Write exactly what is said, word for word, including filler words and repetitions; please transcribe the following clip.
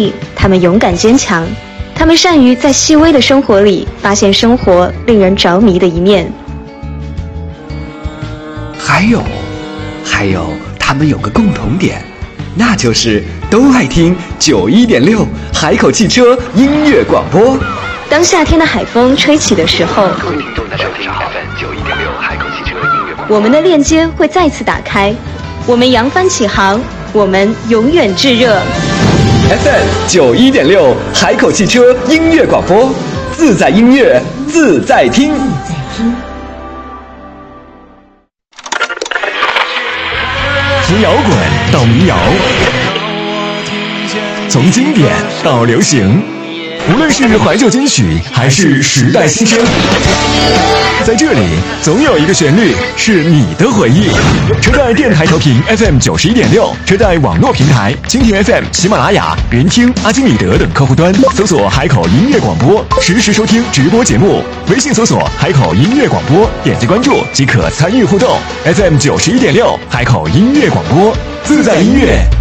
力，他们勇敢坚强，他们善于在细微的生活里发现生活令人着迷的一面。 还有，还有，他们有个共同点，那就是都爱听九一点六海口汽车音乐广播。 当夏天的海风吹起的时候，我们的链接会再次打开，我们扬帆起航，我们永远炙热。 F M 九一点六海口汽车音乐广播，自在音乐，自在听。 从摇滚到民谣，从经典到流行，无论是怀旧金曲还是时代新声，在这里总有一个旋律是你的回忆。车载电台调频 F M 九十一点六，车载网络平台蜻蜓 F M、喜马拉雅、云听、阿基米德等客户端搜索海口音乐广播，实时收听直播节目。微信搜索海口音乐广播，点击关注即可参与互动。F M 九十一点六，海口音乐广播，自在音乐。